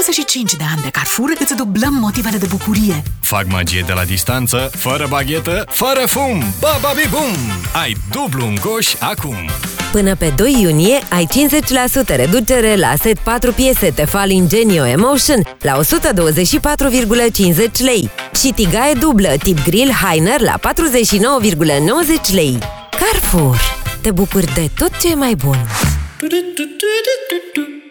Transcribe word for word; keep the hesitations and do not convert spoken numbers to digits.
douăzeci și cinci de ani de Carrefour îți dublăm motivele de bucurie. Fac magie de la distanță, fără baghetă, fără fum. Bababi bum! Ai dublu în coș acum. Până pe doi iunie ai cincizeci la sută reducere la set patru piese Tefal Ingenio Emotion la o sută douăzeci și patru virgulă cincizeci lei și tigaie dublă tip grill Heiner la patruzeci și nouă virgulă nouăzeci lei. Carrefour. Te bucuri de tot ce e mai bun!